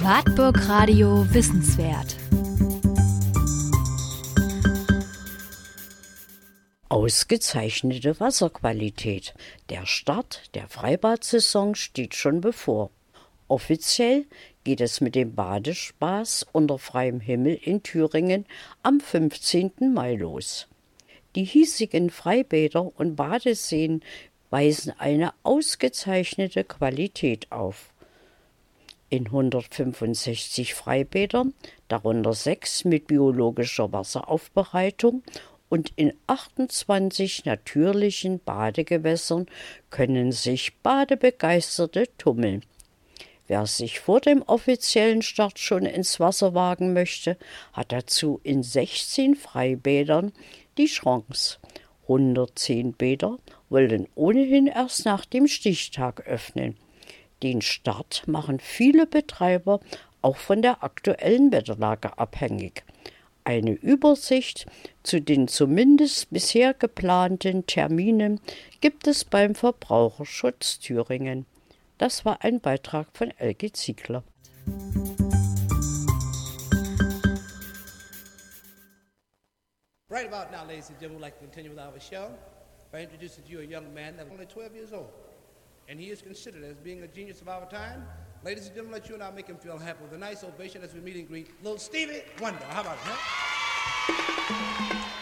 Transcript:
Wartburg Radio Wissenswert. Ausgezeichnete Wasserqualität. Der Start der Freibad-Saison steht schon bevor. Offiziell geht es mit dem Badespaß unter freiem Himmel in Thüringen am 15. Mai los. Die hiesigen Freibäder und Badeseen weisen eine ausgezeichnete Qualität auf. In 165 Freibädern, darunter 6 mit biologischer Wasseraufbereitung, und in 28 natürlichen Badegewässern können sich Badebegeisterte tummeln. Wer sich vor dem offiziellen Start schon ins Wasser wagen möchte, hat dazu in 16 Freibädern die Chance. 110 Bäder wollen ohnehin erst nach dem Stichtag öffnen. Den Start machen viele Betreiber auch von der aktuellen Wetterlage abhängig. Eine Übersicht zu den zumindest bisher geplanten Terminen gibt es beim Verbraucherschutz Thüringen. Das war ein Beitrag von Elke Ziegler. Right about now, ladies and gentlemen, we'd like to continue with our show by introducing to you a young man that's only 12 years old. And he is considered as being a genius of our time. Ladies and gentlemen, let you and I make him feel happy with a nice ovation as we meet and greet little Stevie Wonder. How about it, huh?